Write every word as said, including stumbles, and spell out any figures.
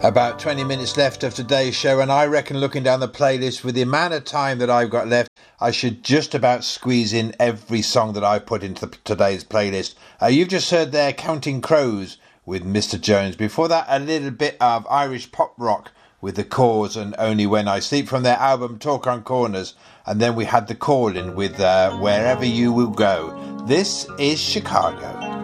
About twenty minutes left of today's show, and I reckon looking down the playlist with the amount of time that I've got left, I should just about squeeze in every song that I've put into the, today's playlist. Uh, you've just heard there Counting Crows with Mister Jones. Before that, a little bit of Irish pop rock with The Cause and Only When I Sleep from their album Talk on Corners. And then we had The Call-In with uh, Wherever You Will Go. This is Chicago.